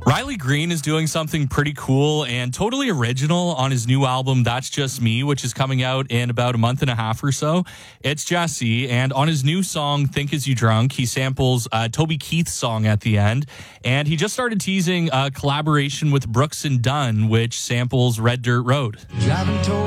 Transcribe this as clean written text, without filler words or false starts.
Riley Green is doing something pretty cool and totally original on his new album, That's Just Me, which is coming out in about a month and a half or so. It's Jesse, and on his new song, Think As You Drunk, he samples Toby Keith's song at the end, and he just started teasing a collaboration with Brooks and Dunn, which samples Red Dirt Road.